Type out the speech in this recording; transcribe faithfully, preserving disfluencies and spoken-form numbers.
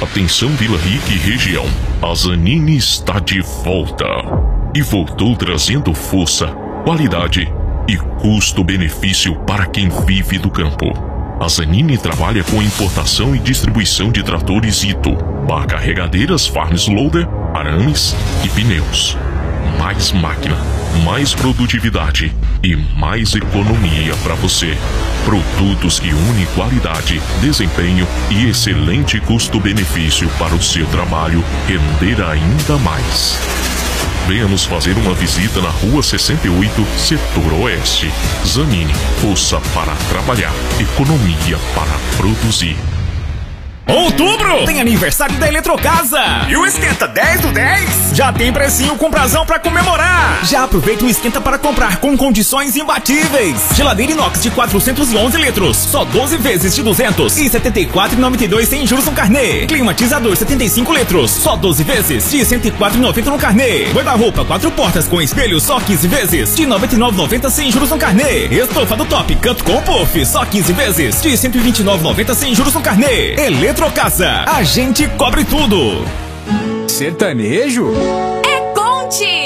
Atenção Vila Rica e região, a Zanini está de volta. E voltou trazendo força, qualidade e custo-benefício para quem vive do campo. A Zanini trabalha com importação e distribuição de tratores Ito, para carregadeiras Farms Loader, arames e pneus. Mais máquina, mais produtividade e mais economia para você. Produtos que unem qualidade, desempenho e excelente custo-benefício para o seu trabalho render ainda mais. Venha nos fazer uma visita na Rua sessenta e oito, Setor Oeste. Zanini, força para trabalhar, economia para produzir. Outubro tem aniversário da Eletrocasa. E o Esquenta dez do dez? Já tem precinho com prazão pra comemorar. Já aproveita o Esquenta para comprar com condições imbatíveis. Geladeira inox de quatrocentos e onze litros, só doze vezes de duzentos e setenta e quatro reais e noventa e dois centavos sem juros no carnê. Climatizador setenta e cinco litros, só doze vezes de cento e quatro reais e noventa centavos no carnê. Guarda-roupa quatro portas com espelho, só quinze vezes de noventa e nove reais e noventa centavos sem juros no carnê. Estofa do Top Canto com puff, só quinze vezes de cento e vinte e nove reais e noventa centavos sem juros no carnê. Eletrocasa, a gente cobre tudo. Sertanejo? É Conte!